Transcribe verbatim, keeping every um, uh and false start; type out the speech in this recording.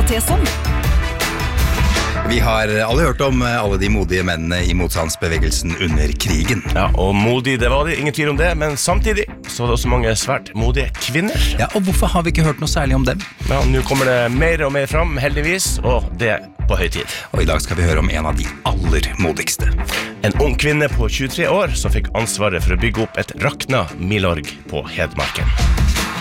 til sånn? Vi har alle hørt om alle de modige mennene I motstandsbevegelsen under krigen. Ja, og modig, det var det, ingen tvil om det, men samtidig så var det også mange svært modige kvinner. Ja, og hvorfor har vi ikke hørt noe særlig om dem? Ja, nå kommer det mer og mer fram, heldigvis, og det på høy tid. Og I dag skal vi høre om en av de aller modigste. En ung kvinne på tjuetre år som fikk ansvaret for å bygge opp et rakna Milorg på Hedmarken.